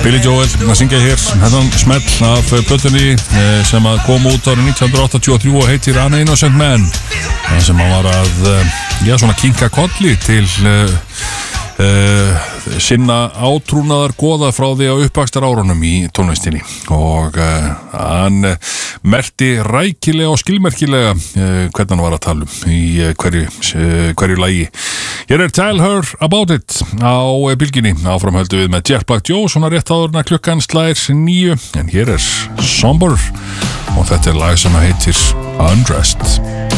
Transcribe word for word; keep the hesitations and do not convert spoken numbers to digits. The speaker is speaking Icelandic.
Billy Joel að syngja hér hennan smell af plötunni sem að kom út árið nítján áttatíu og þrjú og heitir An Innocent Man, sem hann var að já, svona kinka kolli til uh, uh, sinna átrúnaðar goða frá því á uppvaxtar árunum í tónlistinni og uh, hann merti rækilega og skilmerkilega uh, hvernig hann var að tala um í uh, hverju, uh, hverju lagi. Hér er Tell Her About It á bylginni, áframhöldu við með Jet Black Joe, svona rétt áður en klukkan slær níu, en hér er Somber og þetta er lag sem heitir Undressed.